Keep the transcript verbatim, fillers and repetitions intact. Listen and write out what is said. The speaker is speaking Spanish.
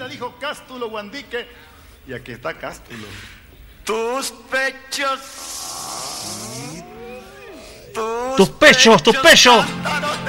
Mira, dijo Cástulo Guandique. Y aquí está Cástulo. Tus pechos. Tus pechos, tus pechos.